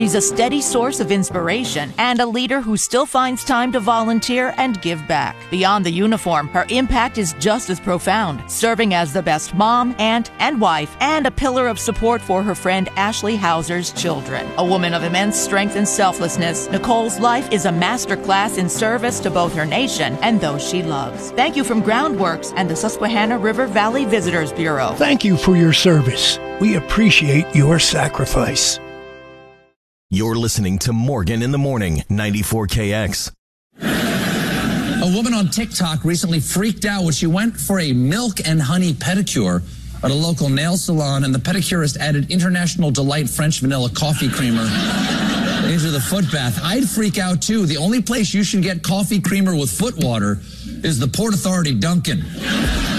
She's a steady source of inspiration and a leader who still finds time to volunteer and give back. Beyond the uniform, her impact is just as profound, serving as the best mom, aunt, and wife, and a pillar of support for her friend Ashley Hauser's children. A woman of immense strength and selflessness, Nicole's life is a masterclass in service to both her nation and those she loves. Thank you from Groundworks and the Susquehanna River Valley Visitors Bureau. Thank you for your service. We appreciate your sacrifice. You're listening to Morgan in the Morning, 94KX. A woman on TikTok recently freaked out when she went for a milk and honey pedicure at a local nail salon, and the pedicurist added International Delight French Vanilla Coffee Creamer into the foot bath. I'd freak out, too. The only place you should get coffee creamer with foot water is the Port Authority Dunkin'.